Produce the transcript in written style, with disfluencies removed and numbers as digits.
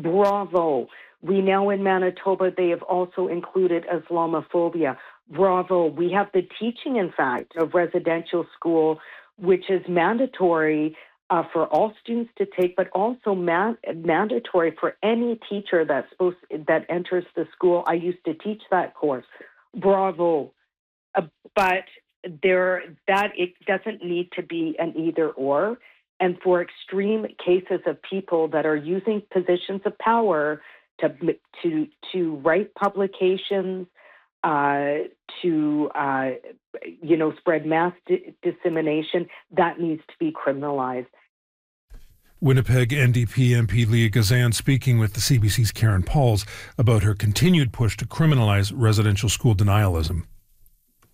Bravo. We know in Manitoba they have also included Islamophobia. Bravo. We have the teaching, in fact, of residential school, which is mandatory for all students to take, but also mandatory for any teacher that enters the school. I used to teach that course. Bravo. But it doesn't need to be an either or. And for extreme cases of people that are using positions of power to write publications, to spread mass dissemination, that needs to be criminalized. Winnipeg NDP MP Leah Gazan speaking with the CBC's Karen Pauls about her continued push to criminalize residential school denialism.